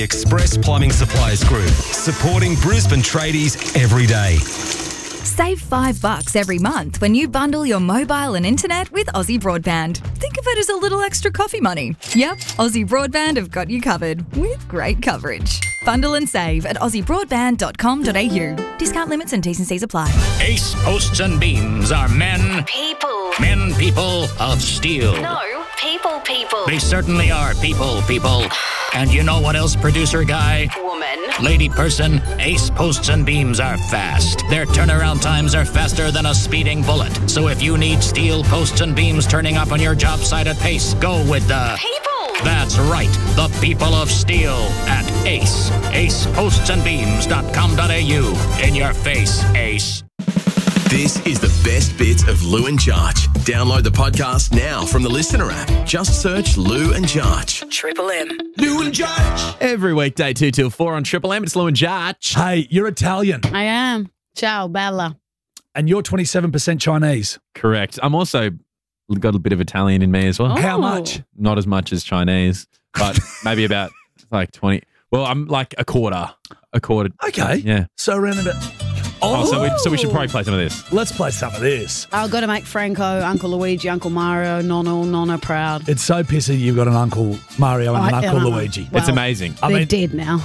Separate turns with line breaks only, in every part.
Express Plumbing Supplies Group, supporting Brisbane tradies every day.
Save $5 every month when you bundle your mobile and internet with Aussie Broadband. Think of it as a little extra coffee money. Yep, Aussie Broadband have got you covered with great coverage. Bundle and save at aussiebroadband.com.au. Discount limits and T's and C's apply.
Ace Posts and Beams are men people of steel.
No, people.
They certainly are people. And you know what else, producer guy?
Woman.
Lady person, Ace Posts and Beams are fast. Their turnaround times are faster than a speeding bullet. So if you need steel posts and beams turning up on your job site at pace, go with the...
People.
That's right, the people of steel at Ace. AcePostsandBeams.com.au. In your face, Ace.
This is the best bits of Lou and Jarch. Download the podcast now from the Listener app. Just search Lou and Jarch.
Triple M.
Lou and Jarch.
Every weekday, 2 till 4 on Triple M. It's Lou and Jarch.
Hey, you're Italian
I am. Ciao, Bella.
and you're 27% Chinese.
Correct. I'm also got a bit of Italian in me as well.
Oh.
How much?
Not as much as Chinese, but maybe about like 20. Well, I'm like a quarter.
Okay.
Yeah.
So around about...
So we should probably play some of this.
Let's play some of this.
I've got to make Franco, Uncle Luigi, Uncle Mario, Nonna proud.
It's so pissy you've got an Uncle Mario and an Uncle Luigi.
Well,
It's amazing.
I
They're
mean-
dead now.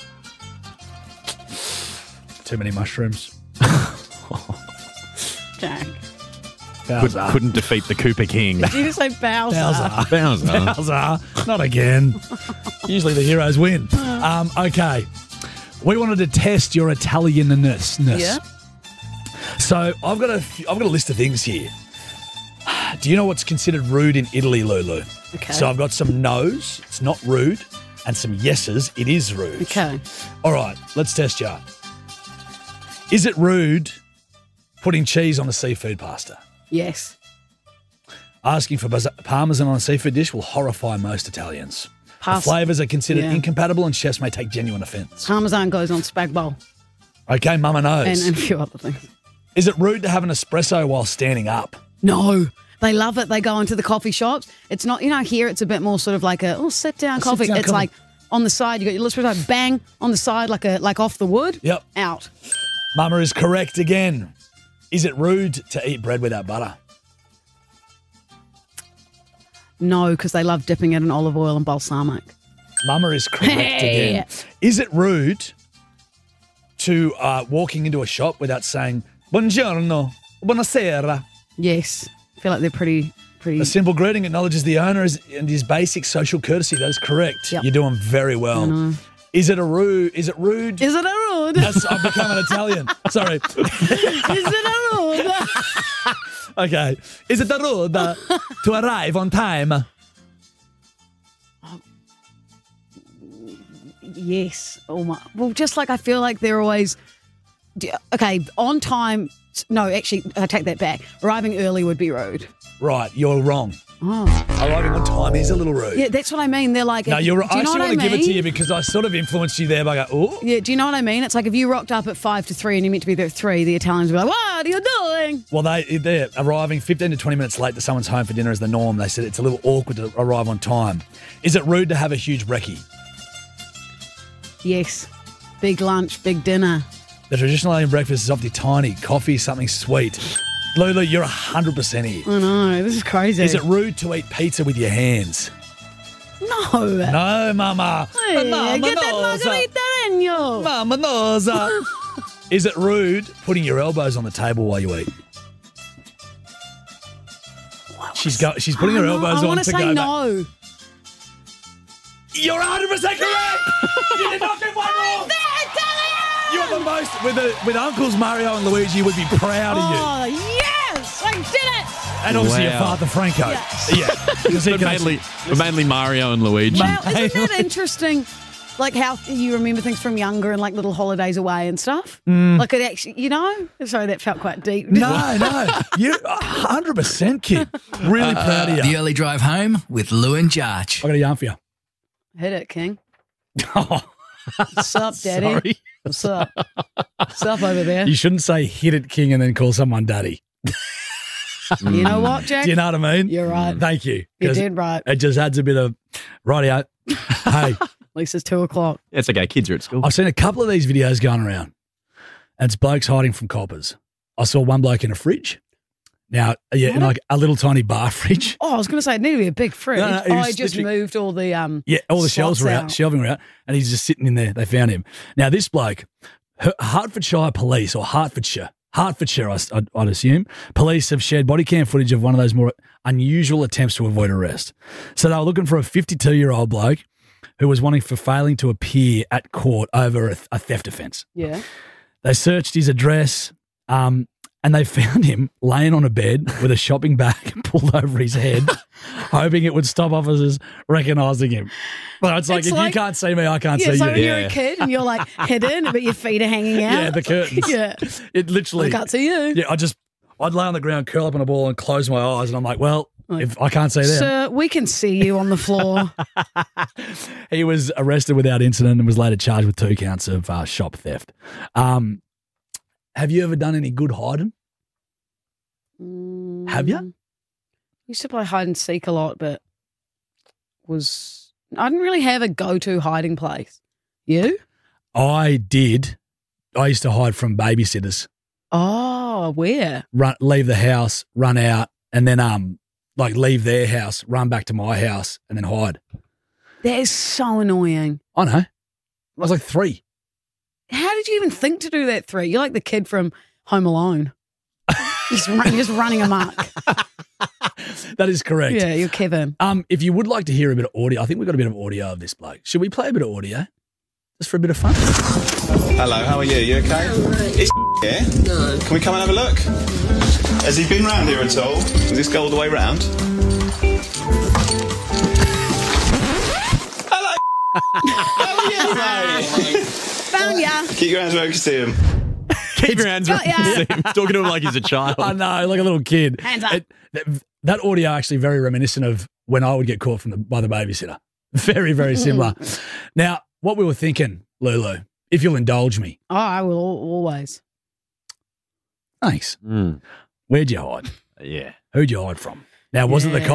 Too many mushrooms.
Jack.
Bowser.
Couldn't defeat the Cooper King.
Did you say Bowser?
Bowser.
Bowser.
Bowser. Not again. Usually the heroes win. Okay. We wanted to test your Italianness.
Yeah.
So I've got a list of things here. Do you know what's considered rude in Italy, Lulu?
Okay.
So I've got some no's, it's not rude, and some yeses, it is rude.
Okay.
All right, let's test you. Is it rude putting cheese on a seafood pasta?
Yes.
Asking for parmesan on a seafood dish will horrify most Italians. The
Pass.
flavours are considered
Yeah.
incompatible and chefs may take genuine offence.
Parmesan goes on spag bowl
Okay, mama knows.
and a few other things.
Is it rude to have an espresso while standing up?
No. They love it. They go into the coffee shops. It's not, here it's a bit more sort of like sit down coffee.
sit-down
It's
coffee.
like on the side, you got your espresso, bang, on the side, like off the wood.
Yep.
Out.
Mama is correct again. Is it rude to eat bread without butter?
No, because they love dipping it in olive oil and balsamic.
Mama is correct
Hey.
again. Is it rude to walking into a shop without saying, buongiorno, buonasera?
Yes. I feel like they're pretty.
A simple greeting acknowledges the owner and his basic social courtcy. That is correct.
Yep.
You're doing very well. Is it rude?
Is it a rude?
Yes, I've become an Italian. Sorry.
Is it a rude?
Okay. Is it rude to arrive on time?
Yes. Oh my. Well, just like I feel like they're always. Okay, on time. No, actually, I take that back. Arriving early would be rude.
Right, you're wrong.
Oh.
Arriving on time is a little rude.
Yeah, that's what I mean. They're like.
No, you're right.
Do
I
you know
actually
what
want to give it to
mean?
you because I sort of influenced you there by going, oh.
Yeah, do you know what I mean? It's like if you rocked up at 5 to 3 and you meant to be there at 3, the Italians would be like, what are you doing?
Well, they're arriving 15 to 20 minutes late to someone's home for dinner is the norm. They said it's a little awkward to arrive on time. Is it rude to have a huge brekkie?
Yes. Big lunch, big dinner.
The traditional Italian breakfast is often tiny. Coffee, something sweet. Lulu, you're 100% here.
I know, this is crazy.
Is it rude to eat pizza with your hands?
No.
No, Mama.
Hey,
Mama
get that
knows.
margarita in you.
Mama knows. Is it rude putting your elbows on the table while you eat? She's putting her elbows
I
on
want
to
to say
go
no.
back. You're 100% correct. You did not get one wrong. You're the most with Uncles Mario and Luigi would be proud of you,
Oh, yes! I did it!
and obviously your
Wow.
father Franco.
Yes.
Yeah, because he
But
can
mainly Mario and Luigi.
Well, isn't that interesting? Like how you remember things from younger and like little holidays away and stuff? Like it actually, Sorry, that felt quite deep.
No, you 100% kid. Really proud of you.
The early drive home with Lou and Jarch.
I got a yarn for you.
Hit it, King.
Oh,
What's up, Daddy?
sorry.
What's up? What's up over there?
You shouldn't say hit it, King, and then call someone daddy.
You know what, Jack?
Do you know what I mean?
You're right.
Thank you.
You
'Cause
did right.
It just adds a bit of rightio. Hey,
least it's 2 o'clock.
It's okay. Kids are at school.
I've seen a couple of these videos going around, and it's blokes hiding from coppers. I saw one bloke in a fridge. Now, in like a little tiny bar fridge.
Oh, I was going to say it needed to be a big fridge.
No, he was
I just
literally-
moved all the
all the shelves were
slots
out, shelving were out, and he's just sitting in there. They found him. Now, this bloke, Hertfordshire Police, or Hertfordshire, I'd assume, police have shared body cam footage of one of those more unusual attempts to avoid arrest. So they were looking for a 52-year-old bloke who was wanting for failing to appear at court over a theft offence.
Yeah.
They searched his address, and they found him laying on a bed with a shopping bag pulled over his head, hoping it would stop officers recognising him. But it's like,
It's
if
like-
you can't see me, I can't
Yeah,
see
so
you.
when you're a kid and you're like hidden, but your feet are hanging out.
Yeah, the curtains.
Yeah.
It literally.
I can't see you.
Yeah, I'd lay on the ground, curl up in a ball, and close my eyes, and I'm like, well, if I can't see them.
Sir, we can see you on the floor.
He was arrested without incident and was later charged with 2 counts of shop theft. Have you ever done any good hiding? Have you?
Used to play hide and seek a lot, but I didn't really have a go-to hiding place. You?
I did. I used to hide from babysitters.
Oh, where?
Leave the house, run out, and then leave their house, run back to my house, and then hide.
That is so annoying.
I know. I was like 3.
How did you even think to do that 3? You're like the kid from Home Alone. You're just running amok.
That is correct.
Yeah, you're Kevin.
If you would like to hear a bit of audio, I think we've got a bit of audio of this bloke. Should we play a bit of audio? Just for a bit of fun?
Hello, how are you? You okay? It's here. No. Can we come and have a look? Has he been round here at all? Does this go all the way round? Hello. How are you, mate?
Found ya.
Keep your hands where you can see him.
Keep your hands
got ya.
around him. Talking to him like he's a child.
I know, like a little kid.
Hands up.
That audio actually very reminiscent of when I would get caught by the babysitter. Very, very similar. Now, what we were thinking, Lulu, if you'll indulge me.
Oh, I will always.
Thanks. Where'd you hide?
Yeah.
Who'd you hide from? Now, was it the